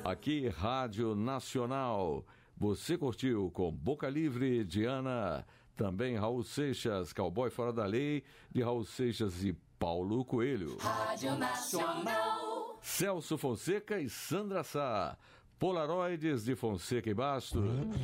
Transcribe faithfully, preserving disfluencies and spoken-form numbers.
Aqui, Rádio Nacional. Você curtiu com Boca Livre, Diana, também Raul Seixas, Cowboy Fora da Lei, de Raul Seixas e Paulo Coelho. Rádio Nacional. Celso Fonseca e Sandra Sá, Polaroides de Fonseca e Bastos.